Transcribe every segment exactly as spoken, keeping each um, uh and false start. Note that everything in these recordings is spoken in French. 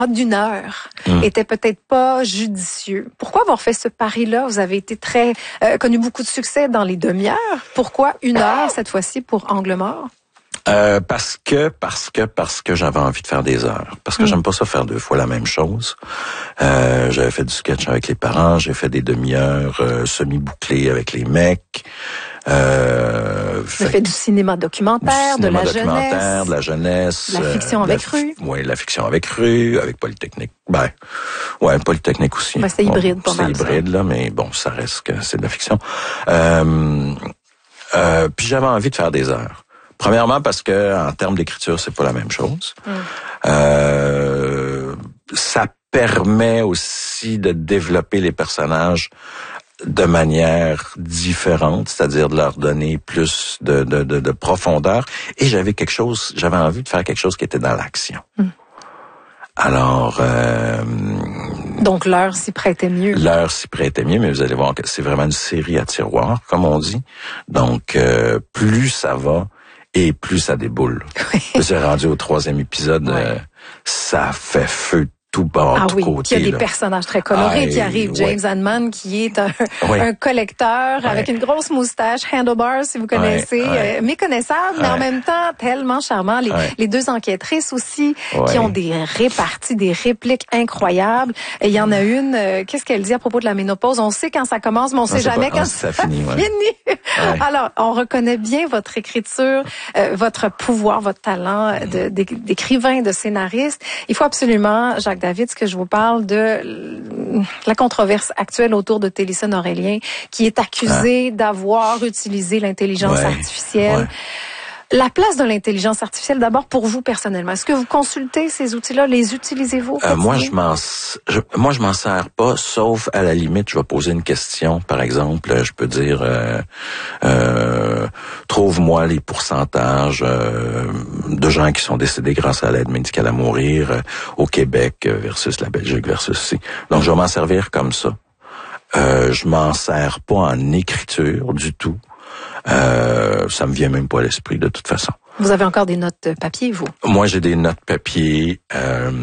d'une heure mmh. était peut-être pas judicieux. Pourquoi avoir fait ce pari-là? Vous avez été très euh, connu beaucoup de succès dans les demi-heures. Pourquoi une heure cette fois-ci pour Angle mort? Euh, parce que, parce que, parce que j'avais envie de faire des heures. Parce que mmh. j'aime pas ça faire deux fois la même chose. Euh, j'avais fait du sketch avec les parents, j'ai fait des demi-heures euh, semi-bouclées avec les mecs. Euh, Vous avez fait du cinéma documentaire, du cinéma de la documentaire, jeunesse. de la jeunesse. La fiction euh, avec la, rue. Oui, la fiction avec rue, avec Polytechnique. Ben, ouais, Polytechnique aussi. Ben, c'est hybride, bon, pas mal. C'est hybride, ça. Là, mais bon, ça reste que c'est de la fiction. Euh, euh, puis j'avais envie de faire des heures. Premièrement, parce que en termes d'écriture, c'est pas la même chose. Mm. Euh, ça permet aussi de développer les personnages de manière différente, c'est-à-dire de leur donner plus de, de, de, de profondeur. Et j'avais quelque chose, j'avais envie de faire quelque chose qui était dans l'action. Mm. Alors, euh, donc l'heure s'y prêtait mieux. L'heure s'y prêtait mieux, mais vous allez voir que c'est vraiment une série à tiroir, comme on dit. Donc, euh, plus ça va, et plus ça déboule. Oui. J'ai rendu au troisième épisode, ouais. euh, ça fait feu tout bord, ah tout oui, côté. Puis il y a des là. personnages très colorés ah, qui arrivent. James ouais. Hanman, qui est un, ouais. un collecteur ouais. avec une grosse moustache, Handlebars, si vous connaissez, ouais. Ouais. Euh, méconnaissable, mais ouais. en même temps tellement charmant. Les, ouais. les deux enquêtrices aussi, ouais. qui ont des réparties, des répliques incroyables. Et il y en a une, euh, qu'est-ce qu'elle dit à propos de la ménopause? On sait quand ça commence, mais on ne sait jamais pas, quand ça, ça finit. Ouais. finit. Ouais. Alors, on reconnaît bien votre écriture, euh, votre pouvoir, votre talent de, d'écrivain, de scénariste. Il faut absolument, Jacques David, ce que je vous parle, de la controverse actuelle autour de Télésphore Aurélien, qui est accusé ah. d'avoir utilisé l'intelligence ouais. artificielle. Ouais. La place de l'intelligence artificielle, d'abord pour vous personnellement. Est-ce que vous consultez ces outils-là? Les utilisez-vous? Euh, moi, je m'en, je, moi, je m'en sers pas, sauf à la limite, je vais poser une question. Par exemple, je peux dire, euh, euh, trouve-moi les pourcentages euh, de gens qui sont décédés grâce à l'aide médicale à mourir euh, au Québec versus la Belgique versus ici. Donc, je vais m'en servir comme ça. Euh, je m'en sers pas en écriture du tout. Euh, ça me vient même pas à l'esprit de toute façon. Vous avez encore des notes papier, vous? Moi, j'ai des notes papier. Euh,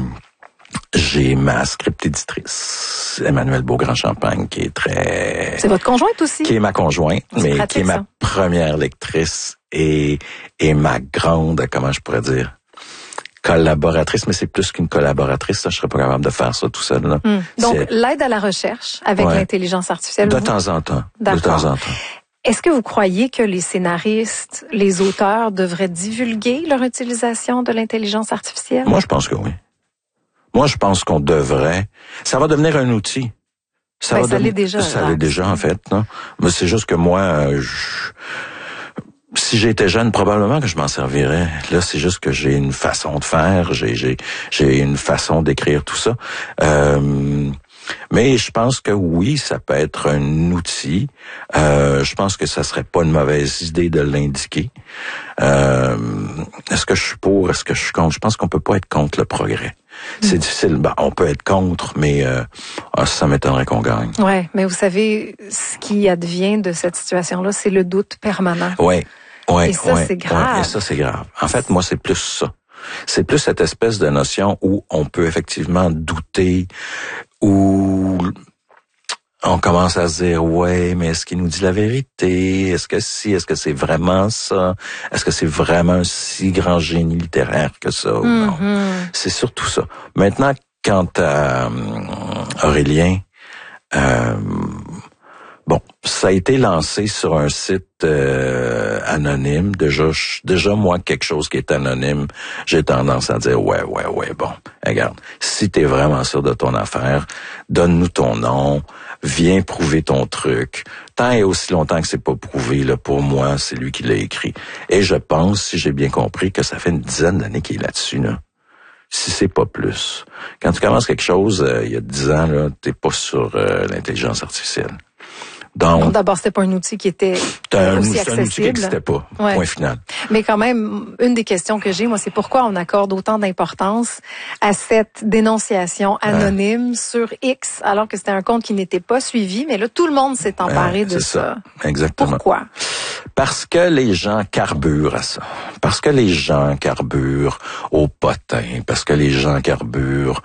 j'ai ma script éditrice, Emmanuelle Beaugrand-Champagne, qui est très... C'est votre conjointe aussi? Qui est ma conjointe, c'est mais pratique, qui est ma ça. première lectrice et, et ma grande, comment je pourrais dire... collaboratrice, mais c'est plus qu'une collaboratrice. Ça, je serais pas capable de faire ça tout seul. Là. Hum. Donc, l'aide à la recherche avec ouais. l'intelligence artificielle. De vous... temps en temps. D'accord. De temps en temps. Est-ce que vous croyez que les scénaristes, les auteurs devraient divulguer leur utilisation de l'intelligence artificielle? Moi, je pense que oui. Moi, je pense qu'on devrait. Ça va devenir un outil. Ça, ben, va ça devenir... l'est déjà. Ça l'est déjà, en fait. Non? Mais c'est juste que moi, je... si j'étais jeune, probablement que je m'en servirais. Là, c'est juste que j'ai une façon de faire, j'ai j'ai j'ai une façon d'écrire tout ça. Euh, mais je pense que oui, ça peut être un outil. Euh, je pense que ça serait pas une mauvaise idée de l'indiquer. Euh, est-ce que je suis pour, est-ce que je suis contre? Je pense qu'on peut pas être contre le progrès. C'est mmh. difficile. Ben, on peut être contre, mais euh, ça m'étonnerait qu'on gagne. Ouais, mais vous savez, ce qui advient de cette situation-là, c'est le doute permanent. Ouais. Ouais, et ça, ouais, c'est grave. Ouais, et ça, c'est grave. En fait, moi, c'est plus ça. C'est plus cette espèce de notion où on peut effectivement douter, où on commence à se dire, ouais, mais est-ce qu'il nous dit la vérité? Est-ce que si, est-ce que c'est vraiment ça? Est-ce que c'est vraiment un si grand génie littéraire que ça? Ou mm-hmm. non? C'est surtout ça. Maintenant, quant à euh, Aurélien, euh, bon, ça a été lancé sur un site euh, anonyme. Déjà, je, déjà moi, quelque chose qui est anonyme, j'ai tendance à dire ouais, ouais, ouais. Bon, regarde, si t'es vraiment sûr de ton affaire, donne-nous ton nom, viens prouver ton truc. Tant et aussi longtemps que c'est pas prouvé, là, pour moi, c'est lui qui l'a écrit. Et je pense, si j'ai bien compris, que ça fait une dizaine d'années qu'il est là-dessus, là. Si c'est pas plus. Quand tu commences quelque chose, euh, il y a dix ans, là, t'es pas sur euh, l'intelligence artificielle. Donc, non, d'abord, c'était pas un outil qui était un, aussi c'est accessible. un outil qui n'existait pas. Ouais. Point final. Mais quand même, une des questions que j'ai, moi, c'est pourquoi on accorde autant d'importance à cette dénonciation anonyme ouais. sur X, alors que c'était un compte qui n'était pas suivi. Mais là, tout le monde s'est emparé ouais, de c'est ça. ça. Exactement. Pourquoi? Parce que les gens carburent à ça. Parce que les gens carburent au potin. Parce que les gens carburent